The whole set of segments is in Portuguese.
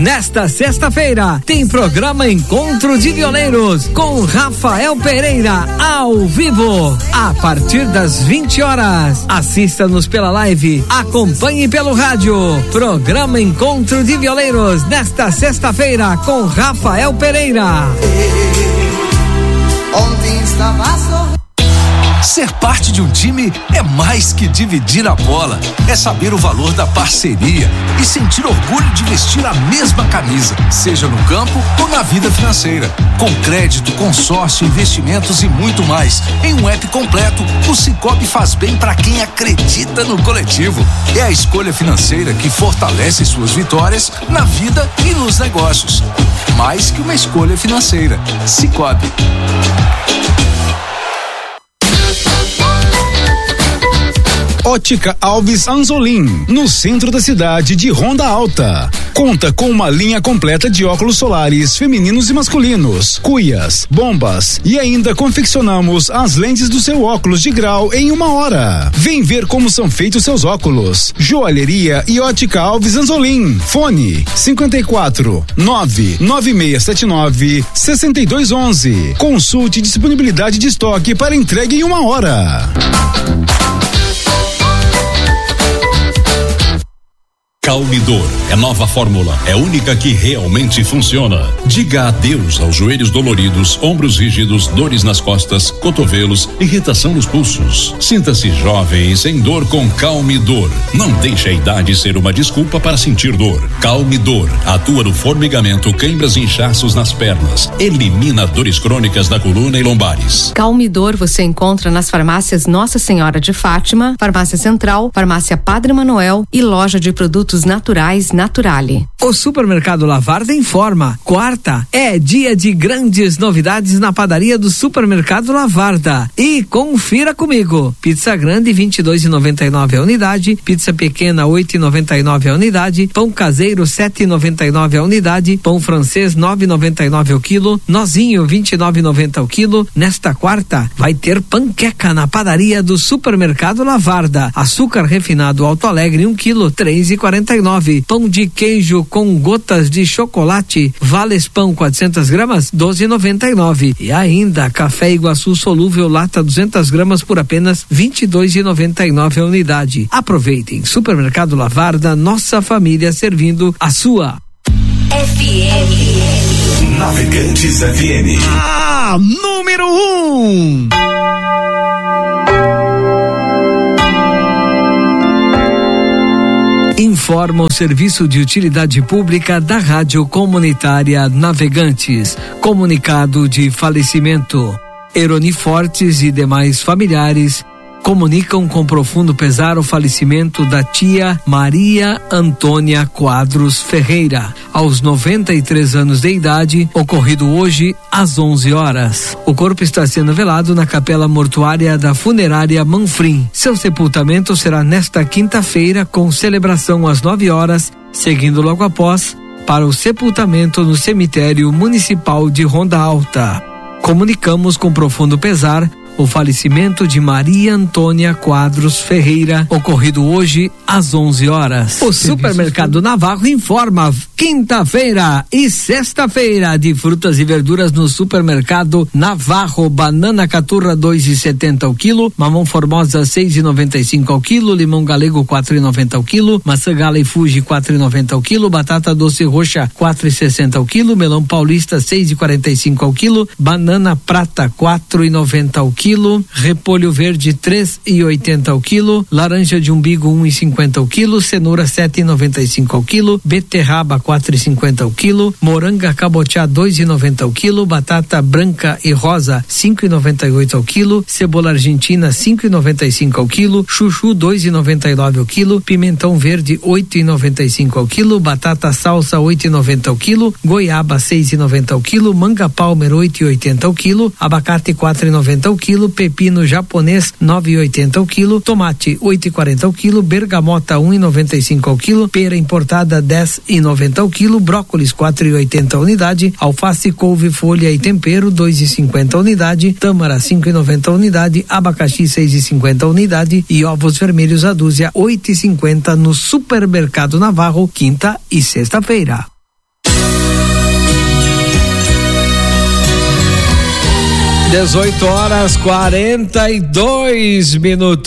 Nesta sexta-feira tem programa Encontro de Violeiros com Rafael Pereira ao vivo a partir das 20 horas. Assista-nos pela live, acompanhe pelo rádio. Programa Encontro de Violeiros nesta sexta-feira com Rafael Pereira. Ontem estava sorrindo. Ser parte de um time é mais que dividir a bola, é saber o valor da parceria e sentir orgulho de vestir a mesma camisa, seja no campo ou na vida financeira. Com crédito, consórcio, investimentos e muito mais. Em um app completo, o Sicoob faz bem para quem acredita no coletivo. É a escolha financeira que fortalece suas vitórias na vida e nos negócios. Mais que uma escolha financeira. Sicoob. Ótica Alves Anzolim, no centro da cidade de Ronda Alta. Conta com uma linha completa de óculos solares femininos e masculinos, cuias, bombas e ainda confeccionamos as lentes do seu óculos de grau em 1 hora. Vem ver como são feitos seus óculos. Joalheria e Ótica Alves Anzolim. Fone 54 99679 6211. Consulte disponibilidade de estoque para entrega em 1 hora. Calmidor é nova fórmula, é única que realmente funciona. Diga adeus aos joelhos doloridos, ombros rígidos, dores nas costas, cotovelos, irritação nos pulsos. Sinta-se jovem e sem dor com Calmidor. Não deixe a idade ser uma desculpa para sentir dor. Calmidor atua no formigamento, câimbras e inchaços nas pernas. Elimina dores crônicas da coluna e lombares. Calmidor você encontra nas farmácias Nossa Senhora de Fátima, Farmácia Central, Farmácia Padre Manuel e loja de produtos naturais Naturale. O Supermercado Lavarda informa: quarta é dia de grandes novidades na padaria do Supermercado Lavarda. E confira comigo: pizza grande 22,99 a unidade, pizza pequena 8,99 a unidade, pão caseiro 7,99 a unidade, pão francês 9,99 o quilo, nozinho 29,90 o quilo. Nesta quarta vai ter panqueca na padaria do Supermercado Lavarda. Açúcar refinado Alto Alegre 1 quilo 3,49. Pão de queijo com gotas de chocolate Vales Pão 400 gramas 12,99. E ainda café Iguaçu solúvel lata 200 gramas por apenas 22,99 a unidade. Aproveitem. Supermercado Lavarda, nossa família servindo a sua. FM Navegantes FM. Número 1. Informa o Serviço de Utilidade Pública da Rádio Comunitária Navegantes. Comunicado de falecimento. Eroni Fortes e demais familiares comunicam com profundo pesar o falecimento da tia Maria Antônia Quadros Ferreira, aos 93 anos de idade, ocorrido hoje às 11 horas. O corpo está sendo velado na capela mortuária da funerária Manfrim. Seu sepultamento será nesta quinta-feira, com celebração às 9 horas, seguindo logo após para o sepultamento no cemitério municipal de Ronda Alta. Comunicamos com profundo pesar o falecimento de Maria Antônia Quadros Ferreira, ocorrido hoje às 11 horas. O Supermercado Navarro informa: quinta-feira e sexta-feira de frutas e verduras no Supermercado Navarro. Banana caturra 2,70 o quilo, mamão formosa 6,95 ao quilo, limão galego 4,90 ao quilo, maçã gala e Fuji 4,90 ao quilo, batata doce roxa 4,60 ao quilo, melão paulista 6,45 ao quilo, banana prata 4,90 ao quilo, repolho verde 3,80 ao quilo, laranja de umbigo 1,50 ao quilo, cenoura 7,95 ao quilo, beterraba 4,50 ao quilo, moranga cabotiá 2,90 ao quilo, batata branca e rosa 5,98 ao quilo, cebola argentina 5,95 ao quilo, chuchu 2,99 ao quilo, pimentão verde 8,95 ao quilo, batata salsa 8,90 ao quilo, goiaba 6,90 ao quilo, manga palmer 8,80 ao quilo, abacate 4,90 ao quilo, pepino japonês 9,80 ao quilo, tomate 8,40 ao quilo, bergamota 1,95 ao quilo, pera importada 10,90 ao quilo, brócolis 4,80 a unidade, alface, couve, folha e tempero 2,50 a unidade, tâmara 5,90 a unidade, abacaxi 6,50 a unidade e ovos vermelhos a dúzia 8,50 no Supermercado Navarro, quinta e sexta-feira. 18h42,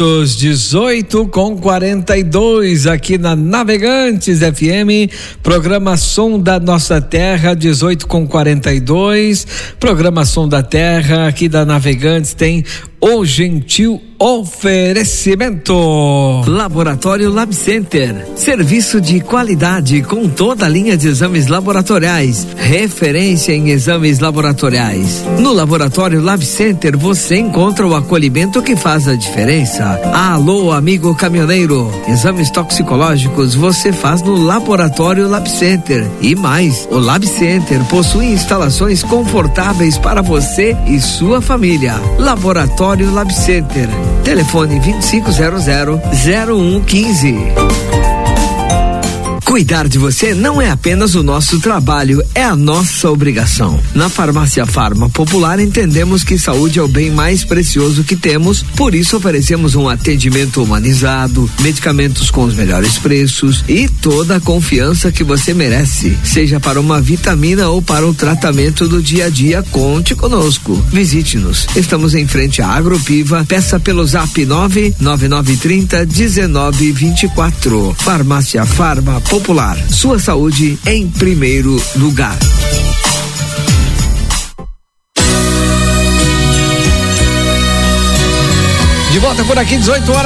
18h42 aqui na Navegantes FM, programa Som da Nossa Terra, 18h42, programa Som da Terra aqui da Navegantes tem o gentil oferecimento. Laboratório Lab Center, serviço de qualidade com toda a linha de exames laboratoriais, referência em exames laboratoriais. No Laboratório Lab Center você encontra o acolhimento que faz a diferença. Alô, amigo caminhoneiro, exames toxicológicos você faz no Laboratório Lab Center. E mais, o Lab Center possui instalações confortáveis para você e sua família. Laboratório Lab Center, telefone 2500-0115. Cuidar de você não é apenas o nosso trabalho, é a nossa obrigação. Na Farmácia Farma Popular entendemos que saúde é o bem mais precioso que temos, por isso oferecemos um atendimento humanizado, medicamentos com os melhores preços e toda a confiança que você merece. Seja para uma vitamina ou para o tratamento do dia a dia, conte conosco. Visite-nos. Estamos em frente à Agropiva. Peça pelo Zap 99930-1924. Farmácia Farma Popular. Sua saúde em primeiro lugar. De volta por aqui,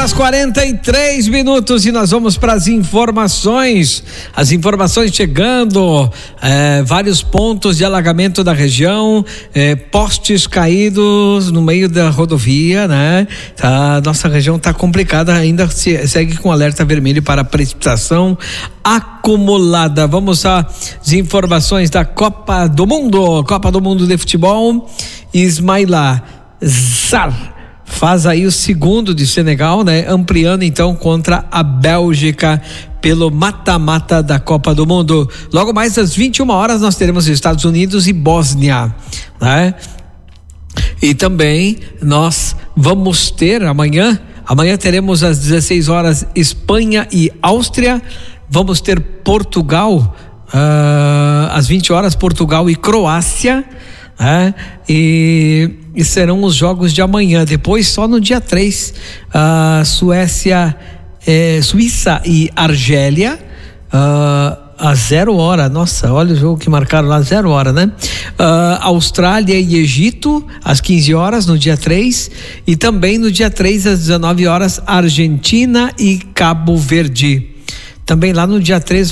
18h43 e nós vamos para as informações. As informações chegando, vários pontos de alagamento da região, postes caídos no meio da rodovia, né? Nossa região está complicada, ainda segue com alerta vermelho para precipitação acumulada. Vamos às informações da Copa do Mundo de Futebol. Ismaila Sarr faz aí o segundo de Senegal, né? Ampliando então contra a Bélgica pelo mata-mata da Copa do Mundo. Logo mais às 21h nós teremos Estados Unidos e Bósnia, né? E também nós vamos ter amanhã teremos às 16h Espanha e Áustria. Vamos ter Portugal, às 20h Portugal e Croácia. E serão os jogos de amanhã. Depois, só no dia 3, Suíça e Argélia, às 0h. Nossa, olha o jogo que marcaram lá, 0h, né? Austrália e Egito, às 15h, no dia 3. E também no dia 3, às 19h, Argentina e Cabo Verde. Também lá no dia 3